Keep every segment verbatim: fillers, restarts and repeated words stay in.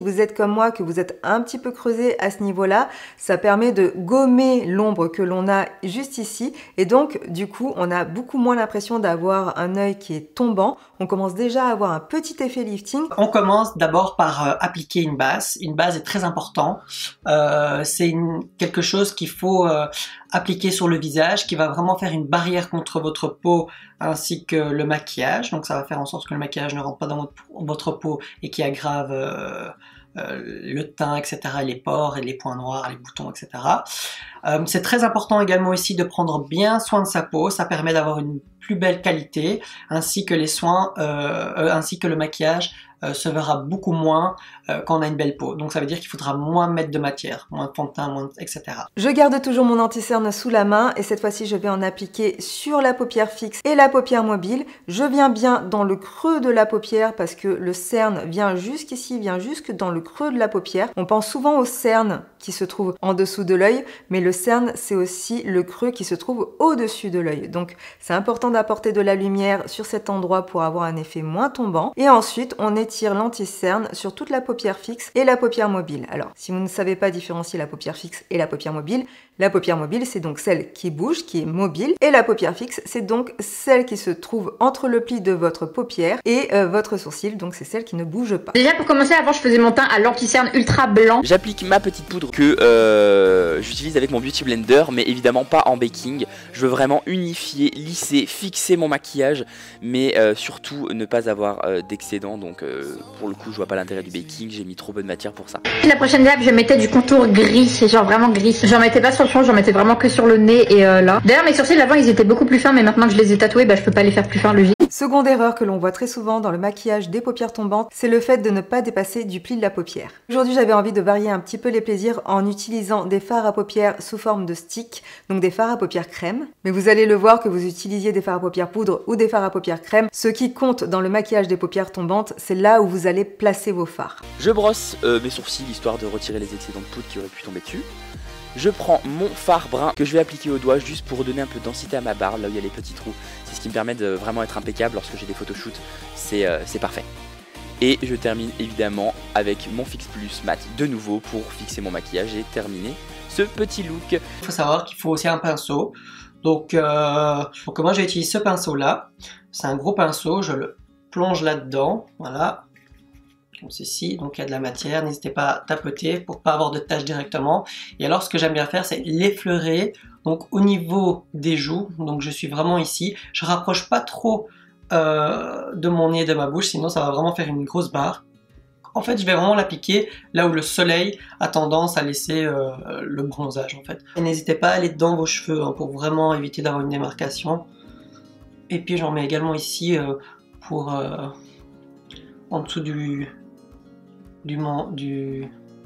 Vous êtes comme moi, que vous êtes un petit peu creusé à ce niveau-là, ça permet de gommer l'ombre que l'on a juste ici et donc du coup on a beaucoup moins l'impression d'avoir un œil qui est tombant. On commence déjà à avoir un petit effet lifting. On commence d'abord par euh, appliquer une base. Une base est très important. Euh, c'est quelque chose qu'il faut euh, appliquer sur le visage, qui va vraiment faire une barrière contre votre peau ainsi que le maquillage. Donc ça va faire en sorte que le maquillage ne rentre pas dans votre, votre peau et qui aggrave euh, euh, le teint, et cetera, les pores et les points noirs, les boutons, et cetera. Euh, c'est très important également aussi de prendre bien soin de sa peau. Ça permet d'avoir une plus belle qualité, ainsi que les soins, euh, euh, ainsi que le maquillage euh, se verra beaucoup moins euh, quand on a une belle peau. Donc ça veut dire qu'il faudra moins mettre de matière, moins de fond de teint, moins de, et cetera. Je garde toujours mon anti-cerne sous la main et cette fois-ci je vais en appliquer sur la paupière fixe et la paupière mobile. Je viens bien dans le creux de la paupière parce que le cerne vient jusqu'ici, vient jusque dans le creux de la paupière. On pense souvent au cerne qui se trouve en dessous de l'œil, mais le cerne c'est aussi le creux qui se trouve au-dessus de l'œil. Donc c'est important d'apporter de la lumière sur cet endroit pour avoir un effet moins tombant. Et ensuite on étire l'anti-cerne sur toute la paupière fixe et la paupière mobile. Alors si vous ne savez pas différencier la paupière fixe et la paupière mobile, la paupière mobile c'est donc celle qui bouge, qui est mobile, et la paupière fixe c'est donc celle qui se trouve entre le pli de votre paupière et euh, votre sourcil, donc c'est celle qui ne bouge pas. Déjà pour commencer, avant je faisais mon teint à l'anti-cerne ultra blanc. J'applique ma petite poudre que euh, j'utilise avec mon Beauty Blender, mais évidemment pas en baking. Je veux vraiment unifier, lisser, fixer mon maquillage, mais euh, surtout ne pas avoir euh, d'excédent, donc euh, pour le coup je vois pas l'intérêt du baking, j'ai mis trop bonne matière pour ça. La prochaine étape, je mettais du contour gris, genre vraiment gris. J'en mettais pas sur le front, j'en mettais vraiment que sur le nez et euh, là. D'ailleurs mes sourcils avant ils étaient beaucoup plus fins, mais maintenant que je les ai tatoués, bah je peux pas les faire plus fins, logique. Seconde erreur que l'on voit très souvent dans le maquillage des paupières tombantes, c'est le fait de ne pas dépasser du pli de la paupière. Aujourd'hui j'avais envie de varier un petit peu les plaisirs en utilisant des fards à paupières sous forme de stick, donc des fards à paupières crème. Mais vous allez le voir que vous utilisiez des fards à paupières poudre ou des fards à paupières crème, ce qui compte dans le maquillage des paupières tombantes, c'est là où vous allez placer vos fards. Je brosse euh, mes sourcils histoire de retirer les excédents de poudre qui auraient pu tomber dessus. Je prends mon fard brun que je vais appliquer au doigt juste pour donner un peu de densité à ma barre, là où il y a les petits trous. C'est ce qui me permet de vraiment être impeccable lorsque j'ai des photoshoots, c'est euh, c'est parfait. Et je termine évidemment avec mon Fix Plus mat de nouveau pour fixer mon maquillage et terminer ce petit look. Il faut savoir qu'il faut aussi un pinceau. Donc, euh, donc moi j'ai utilisé ce pinceau là. C'est un gros pinceau, je le plonge là-dedans, voilà. Comme ceci, donc il y a de la matière, n'hésitez pas à tapoter pour pas avoir de taches directement. Et alors ce que j'aime bien faire c'est l'effleurer, donc au niveau des joues, donc je suis vraiment ici, je rapproche pas trop euh, de mon nez et de ma bouche, sinon ça va vraiment faire une grosse barre. En fait je vais vraiment l'appliquer là où le soleil a tendance à laisser euh, le bronzage en fait. Et n'hésitez pas à aller dans vos cheveux hein, pour vraiment éviter d'avoir une démarcation. Et puis j'en mets également ici euh, pour euh, en dessous du Du, du,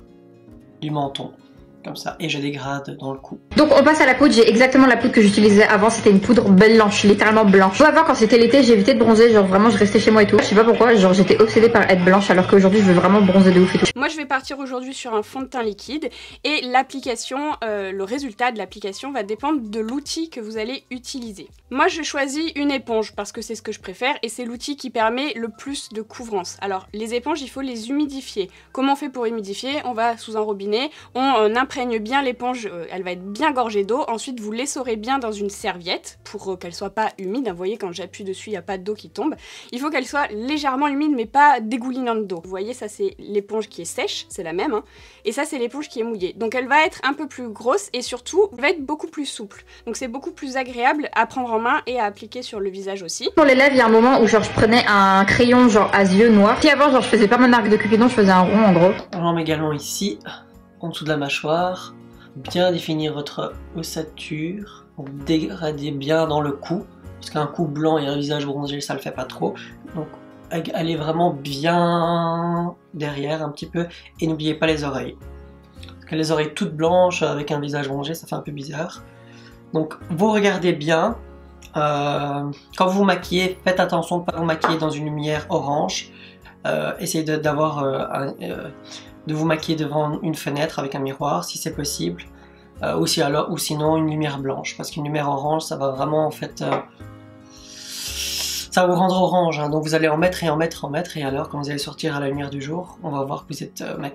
du menton, comme ça, et je dégrade dans le cou. Donc on passe à la poudre, j'ai exactement la poudre que j'utilisais avant, c'était une poudre blanche, littéralement blanche. Moi avant quand c'était l'été j'évitais de bronzer, genre vraiment je restais chez moi et tout. Je sais pas pourquoi, genre j'étais obsédée par être blanche alors qu'aujourd'hui je veux vraiment bronzer de ouf et tout. Moi je vais partir aujourd'hui sur un fond de teint liquide et l'application, euh, le résultat de l'application va dépendre de l'outil que vous allez utiliser. Moi je choisis une éponge parce que c'est ce que je préfère et c'est l'outil qui permet le plus de couvrance. Alors les éponges il faut les humidifier. Comment on fait pour humidifier? On va sous un robinet, on euh, imprègne bien l'éponge, euh, elle va être bien gorgée d'eau. Ensuite vous l'essorez bien dans une serviette pour euh, qu'elle soit pas humide. Vous voyez quand j'appuie dessus il n'y a pas d'eau qui tombe. Il faut qu'elle soit légèrement humide mais pas dégoulinante d'eau. Vous voyez ça c'est l'éponge qui est sèche, c'est la même hein, et ça c'est l'éponge qui est mouillée. Donc elle va être un peu plus grosse et surtout elle va être beaucoup plus souple. Donc c'est beaucoup plus agréable à prendre en main et à appliquer sur le visage aussi. Pour les lèvres il y a un moment où genre je prenais un crayon genre à yeux noir. Puis avant genre je faisais pas mon arc de Cupidon, je faisais un rond en gros. J'en mets également ici, en dessous de la mâchoire. Bien définir votre ossature, dégrader bien dans le cou, parce qu'un cou blanc et un visage bronzé ça le fait pas trop. Donc allez vraiment bien derrière un petit peu et n'oubliez pas les oreilles. Parce que les oreilles toutes blanches avec un visage bronzé ça fait un peu bizarre. Donc vous regardez bien, euh, quand vous vous maquillez, faites attention de ne pas vous maquiller dans une lumière orange. Euh, essayez d'avoir euh, euh, de vous maquiller devant une fenêtre avec un miroir si c'est possible, euh, ou, si alors, ou sinon une lumière blanche, parce qu'une lumière orange ça va vraiment en fait euh, ça va vous rendre orange, hein, donc vous allez en mettre et en mettre, en mettre, et alors quand vous allez sortir à la lumière du jour, on va voir que vous êtes euh,